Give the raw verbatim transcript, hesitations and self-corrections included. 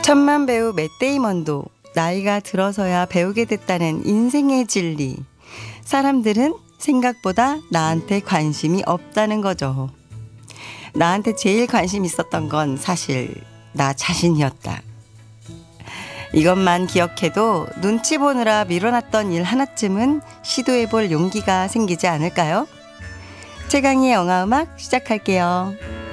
천만 배우 맷 데이먼도 나이가 들어서야 배우게 됐다는 인생의 진리. 사람들은 생각보다 나한테 관심이 없다는 거죠. 나한테 제일 관심 있었던 건 사실 나 자신이었다. 이것만 기억해도 눈치 보느라 미뤄놨던 일 하나쯤은 시도해볼 용기가 생기지 않을까요? 최강희의 영화음악 시작할게요.